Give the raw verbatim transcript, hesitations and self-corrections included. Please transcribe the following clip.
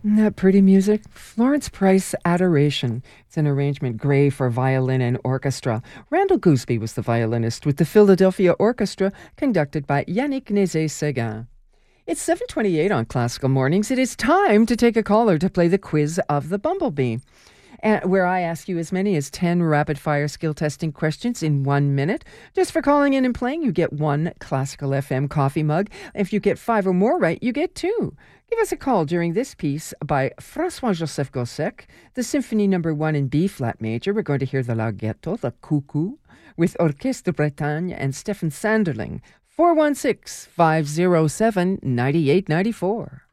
Isn't that pretty music? Florence Price Adoration. It's an arrangement Gray for violin and orchestra. Randall Gooseby was the violinist with the Philadelphia Orchestra, conducted by Yannick Nézet-Séguin. It's seven twenty-eight on Classical Mornings. It is time to take a caller to play the quiz of the Bumblebee, and where I ask you as many as ten rapid-fire skill testing questions in one minute. Just for calling in and playing, you get one Classical F M coffee mug. If you get five or more right, you get two. Give us a call during this piece by François-Joseph Gossec, the Symphony Number One in B-flat major. We're going to hear the Larghetto, the Cuckoo, with Orchestre Bretagne and Stefan Sanderling. four one six, five oh seven, nine eight nine four.